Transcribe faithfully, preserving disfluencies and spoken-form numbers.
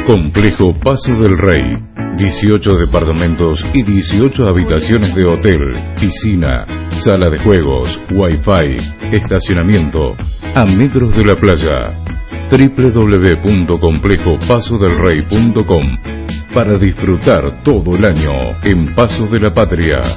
Complejo Paso del Rey. dieciocho departamentos y dieciocho habitaciones de hotel, piscina, sala de juegos, wifi, estacionamiento, a metros de la playa. doble u doble u doble u punto complejo paso del rey punto com para disfrutar todo el año en Paso de la Patria.